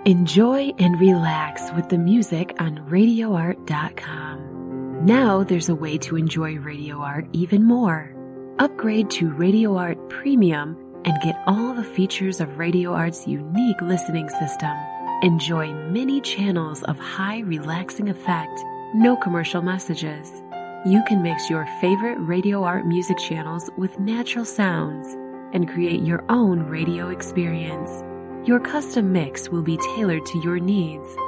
Enjoy and relax with the music on RadioArt.com. Now there's a way to enjoy Radio Art even more. Upgrade to Radio Art Premium and get all the features of Radio Art's unique listening system. Enjoy many channels of high relaxing effect, no commercial messages. You can mix your favorite Radio Art music channels with natural sounds and create your own radio experience. Your custom mix will be tailored to your needs.